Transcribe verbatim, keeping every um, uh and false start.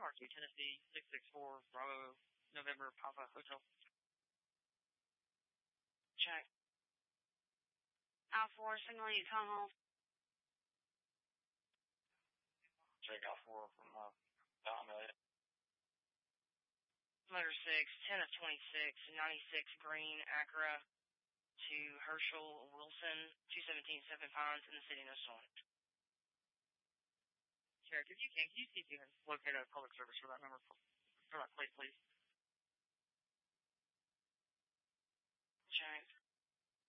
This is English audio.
Parkview, Tennessee, six six four, Bravo, November, Papa Hotel. Check. Alpha four, signal you come home. Check Alpha four from, uh, Amelia. Motor six, ten of twenty-six, ninety-six Green, Acura, to Herschel Wilson, two seventeen Seven Pines, in the city of Sonic. Sheriff, if you can, can you see if you can locate a public service for that number, for, for that plate, please?